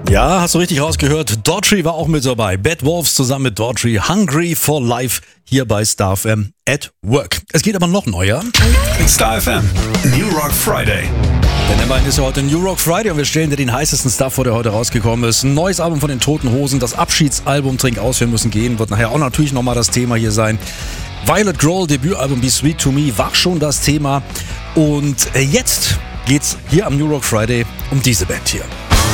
Ja, hast du richtig rausgehört. Daughtry war auch mit dabei. Bad Wolves zusammen mit Daughtry. Hungry for Life hier bei Star FM at Work. Es geht aber noch neuer. Star FM New Rock Friday. Denn immerhin ist ja heute New Rock Friday und wir stellen dir den heißesten Stuff vor, der heute rausgekommen ist. Ein neues Album von den Toten Hosen, das Abschiedsalbum Trink aus, wir müssen gehen, wird nachher auch natürlich nochmal das Thema hier sein. Violet Grohl, Debütalbum Be Sweet to Me, war schon das Thema. Und jetzt geht's hier am New Rock Friday um diese Band hier.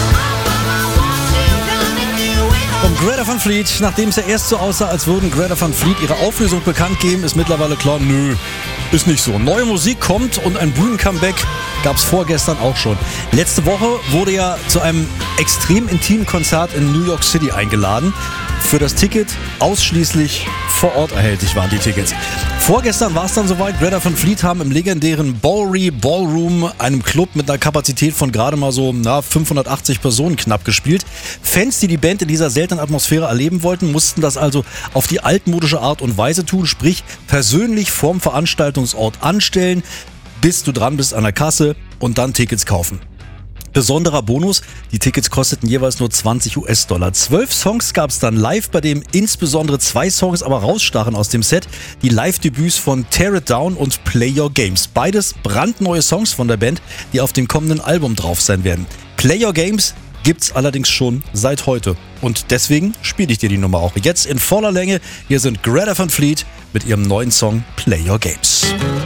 Um Greta Van Fleet, nachdem es ja erst so aussah, als würden Greta Van Fleet ihre Auflösung bekannt geben, ist mittlerweile klar, nö, ist nicht so. Neue Musik kommt und ein Bühnencomeback gab es vorgestern auch schon. Letzte Woche wurde ja zu einem extrem intimen Konzert in New York City eingeladen. Für das Ticket ausschließlich vor Ort erhältlich waren die Tickets. Vorgestern war es dann soweit. Greta Van Fleet haben im legendären Bowery Ballroom, einem Club mit einer Kapazität von gerade mal so 580 Personen knapp gespielt. Fans, die die Band in dieser seltenen Atmosphäre erleben wollten, mussten das also auf die altmodische Art und Weise tun, sprich persönlich vorm Veranstaltungsort anstellen, bis du dran bist an der Kasse und dann Tickets kaufen. Besonderer Bonus, die Tickets kosteten jeweils nur $20. 12 Songs gab es dann live, bei dem insbesondere 2 Songs aber rausstachen aus dem Set. Die Live-Debüts von Tear It Down und Play Your Games. Beides brandneue Songs von der Band, die auf dem kommenden Album drauf sein werden. Play Your Games gibt's allerdings schon seit heute. Und deswegen spiele ich dir die Nummer auch jetzt in voller Länge. Hier sind Greta Van Fleet mit ihrem neuen Song Play Your Games.